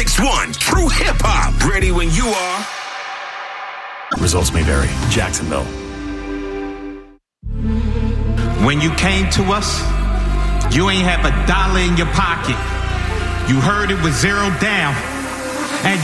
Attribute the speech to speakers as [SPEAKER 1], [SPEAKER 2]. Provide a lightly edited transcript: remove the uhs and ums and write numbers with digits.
[SPEAKER 1] 96.1 True Hip Hop. Ready when you are.
[SPEAKER 2] Results may vary. Jacksonville.
[SPEAKER 3] When you came to us, you ain't have $1 in your pocket. You heard it was 0 down.